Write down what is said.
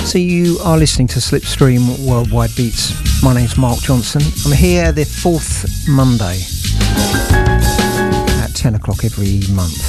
So you are listening to Slipstream Worldwide Beats. My name's Mark Johnson. I'm here the fourth Monday at 10 o'clock every month.